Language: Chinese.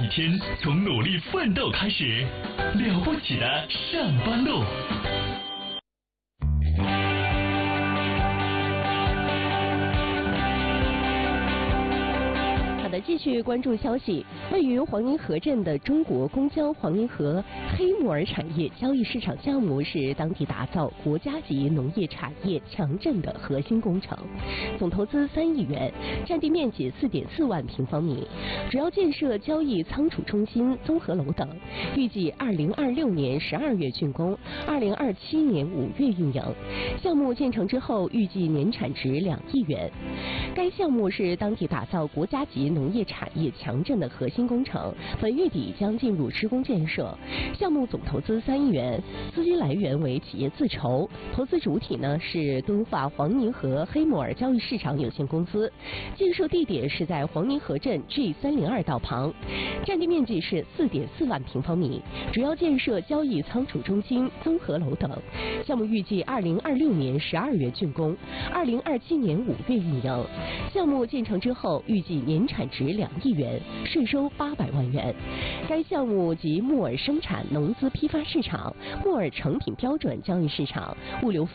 天从努力奋斗开始，了不起的上班路。 继续关注消息，位于黄泥河镇的中国公交黄泥河黑木耳产业交易市场项目是当地打造国家级农业产业强镇的核心工程，总投资3亿元，占地面积4.4万平方米，主要建设交易仓储中心、综合楼等，预计2026年12月竣工，2027年5月运营。项目建成之后，预计年产值2亿元。该项目是当地打造国家级农业产业强镇的核心工程，本月底将进入施工建设。项目总投资3亿元，资金来源为企业自筹，投资主体呢是敦化黄泥河黑木耳交易市场有限公司。建设地点是在黄泥河镇 G302 道旁，占地面积是4.4万平方米，主要建设交易仓储中心、综合楼等。项目预计2026年12月竣工，2027年5月运营。项目建成之后，预计年产值2亿元，税收800万元。该项目集木耳生产、农资批发市场、木耳成品标准交易市场、物流